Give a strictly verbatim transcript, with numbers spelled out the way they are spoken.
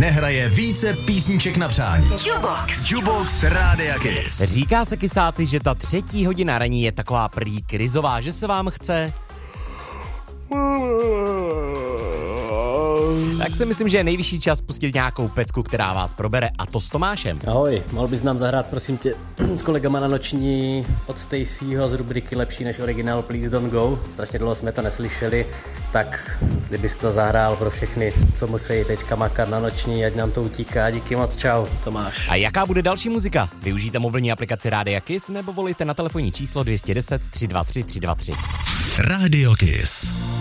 nehraje více písniček na přání. Jukebox. Jukebox Rádia Kiss. Říká se kysáci, že ta třetí hodina raní je taková prý krizová, že se vám chce... Tak si myslím, že je nejvyšší čas pustit nějakou pecku, která vás probere, a to s Tomášem. Ahoj, mohl bys nám zahrát, prosím tě, s kolegama na noční od Stacyho z rubriky Lepší než originál Please Don't Go. Strašně dlouho jsme to neslyšeli, tak kdybys to zahrál pro všechny, co musí teďka makat na noční, ať nám to utíká. Díky moc, čau, Tomáš. A jaká bude další muzika? Využijte mobilní aplikaci Rádia Kiss nebo volejte na telefonní číslo dvě deset tři dva tři tři dva tři. Rádio Kiss.